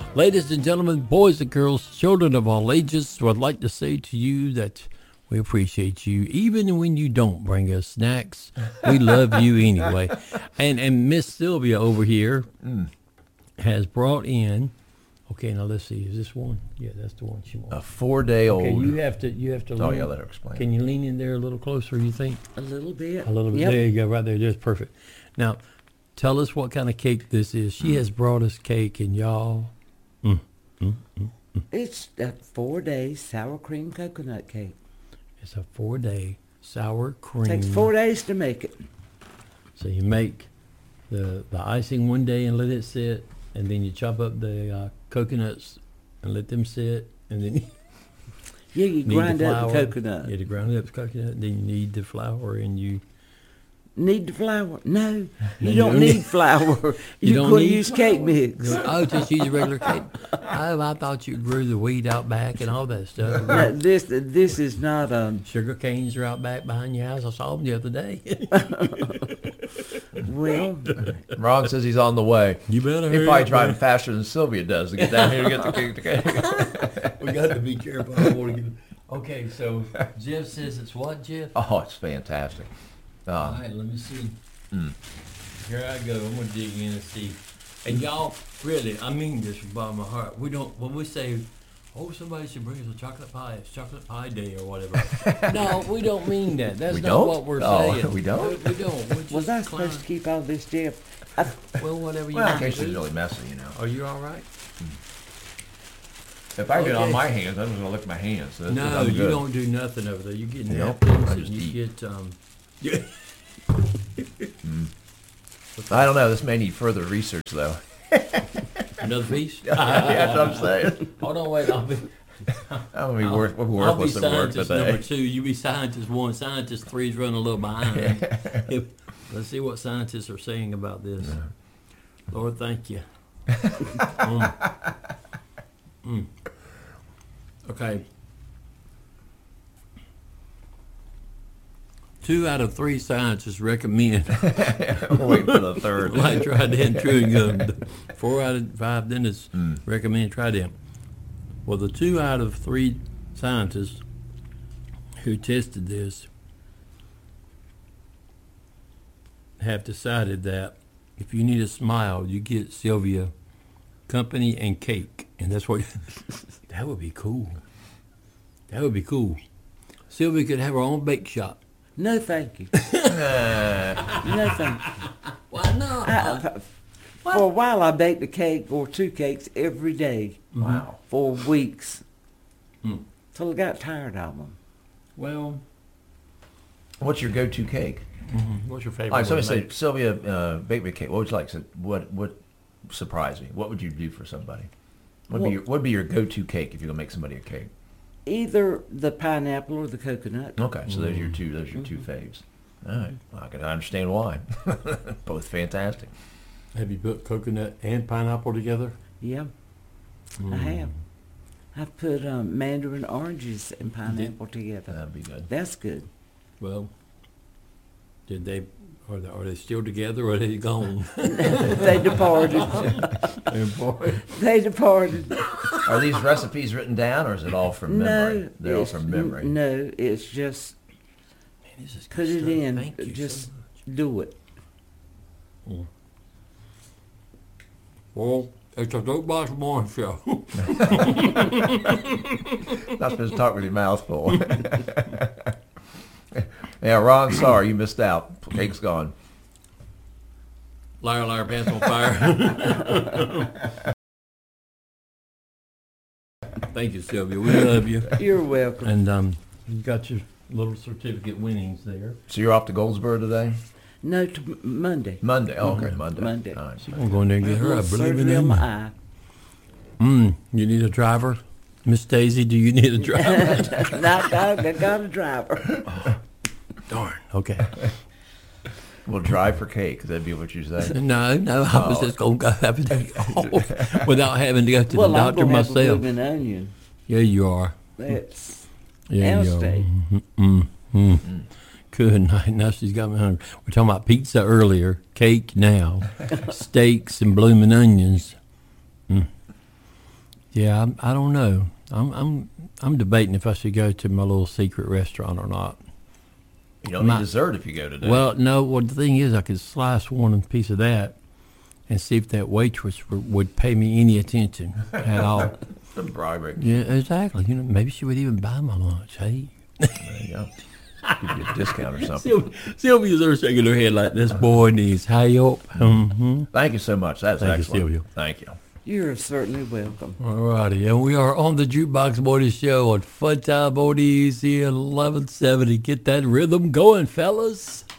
Ladies and gentlemen, boys and girls, children of all ages, would like to say to you that we appreciate you, even when you don't bring us snacks. We love you anyway. And Miss Sylvia over here has brought in. Okay, now let's see. Is this one? Yeah, that's the one she wants. A 4-day-old. Okay, you have to. Oh, lean. yeah, let her explain. Can you lean in there a little closer? You think? A little bit. A little bit. Yep. There you go. Right there. Just perfect. Now, tell us what kind of cake this is. She has brought us cake, and y'all. It's a 4-day sour cream coconut cake. It's a 4-day sour cream. Takes 4 days to make it. So you make the icing one day and let it sit, and then you chop up the coconuts and let them sit, and then Yeah, you knead grind the up the flour. coconut. Yeah, to grind up the coconut. Then you knead the flour, and you. Need the flour? No, No, you don't need flour. You don't could need use cake mix. Oh, just use regular cake. Oh, I thought you grew the wheat out back and all that stuff. No, this is not Sugar canes are out back behind your house. I saw them the other day. well. Ron says he's on the way. You better He's hurry probably up, driving man. faster than Sylvia does to get down here to get the cake. We got to be careful. I don't want to get. Okay, so Jeff says it's what, Jeff? Oh, it's fantastic. All right, let me see. Here I go. I'm gonna dig in and see. And y'all, really, I mean this from the bottom of my heart. We don't when we say, "Oh, somebody should bring us a chocolate pie. It's chocolate pie day or whatever." No, we don't mean that. That's We not don't? what we're Oh, saying. we don't? We don't. We're just Was I supposed to keep all this, Jeff? Well, whatever you Well, in want case to it's do. really messy, you know. Are you all right? If I get it Okay. on my hands, I'm just going to lick my hands. So No, I'm you good. don't do nothing over there. You get Nope, napkins I and just you eat. get I don't know. This may need further research, though. another piece. That's what I'm saying. Hold on, wait. I'll be. I'm going to be I'll be worthless at work scientist number today. 2. You be scientist 1. Scientist 3 is running a little behind. Let's see what scientists are saying about this. Lord, thank you. Okay. 2 out of 3 scientists recommend I'm waiting for the third. like Trident chewing gum. 4 out of 5 dentists recommend Trident. Well, the 2 out of 3 scientists who tested this have decided that if you need a smile, you get Sylvia company and cake, and that's what. That would be cool. That would be cool. Sylvia could have her own bake shop. No, thank you. No, thank you. Why not? For a while, I baked a cake or 2 cakes every day. Wow. For weeks. Mm. Till I got tired of them. Well, What's your go-to cake? what's your favorite? All right, so one I to say, make? Sylvia, bake me a cake. What would you like? So what surprise me? What would you do for somebody? What would be your go-to cake if you're gonna make somebody a cake? Either the pineapple or the coconut. Okay, so those are your two. Those are your two faves. All right, well, I can understand why. Both fantastic. Have you put coconut and pineapple together? Yeah, I have. I've put mandarin oranges and pineapple together. That'd be good. That's good. Well, did they? Are they still together or are they gone? They departed. And boy, They departed. Are these recipes written down, or is it all from memory? No, They're all it's- from memory. No, it's just man, this is good put it stuff. in. Thank you Just so do it. much. Well, it's a Dope Box Morning Show. Not supposed to talk with your mouth full. Yeah, Ron, sorry you missed out. Cake's gone. Liar, liar, pants on fire. Thank you, Sylvia. We love you. You're welcome. And you got your little certificate winnings there. So you're off to Goldsboro today? No, to Monday. Monday. Oh, okay, Monday. Monday. All right. I'm going to go in there and get her. I Little believe surgery in on him. my eye. You need a driver? Miss Daisy, do you need a driver? I got a driver. Darn. Okay. We'll drive for cake. That'd be what you say. No, I was just going to go have a day off without having to go to Well, the I'm doctor gonna have a myself. blooming onion. Yeah, you are. That's Yeah, you are. Stay. Good night. Now she's got me hungry. We're talking about pizza earlier, cake now, steaks and blooming onions. Yeah, I don't know. I'm debating if I should go to my little secret restaurant or not. You don't need dessert if you go today. Well, no. Well, the thing is, I could slice one piece of that and see if that waitress would pay me any attention at all. Some bribery. Yeah, exactly. Maybe she would even buy my lunch. Hey. There you go. Give you a discount or something. Sylvia's there shaking her head like this boy needs help. Mm-hmm. Thank you so much. That's Thank you, excellent. Sylvia. Thank you. You're certainly welcome. All righty, and we are on the Jukebox Morning Show on Fun Time Oldies 1170. Get that rhythm going, fellas.